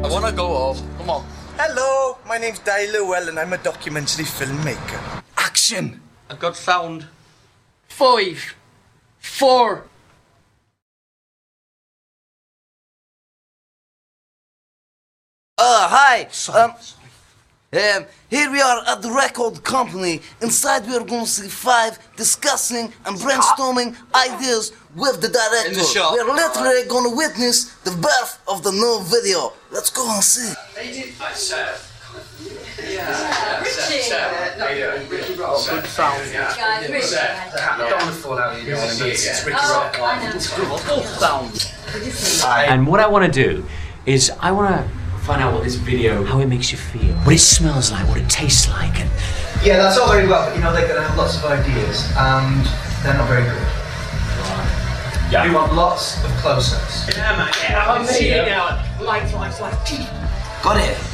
I want to go home. Come on. Hello, my name's Dai Llewell and I'm a documentary filmmaker. Action! A good sound. 5, 4. Hi. Here we are at the record company. Inside we are going to see 5 discussing and brainstorming ideas with the director. In the shop. We are literally going to witness the birth of the new video. Let's go and see. Good sound. Don't want to fall out with you. It's Ricky Rock. And what I want to do is I want to find out what this video, how it makes you feel, what it smells like, what it tastes like, and Yeah, that's all very well, but you know they're going to have lots of ideas, and they're not very good. Yeah. We want lots of close-ups. I'm seeing it now. Lights. Got it?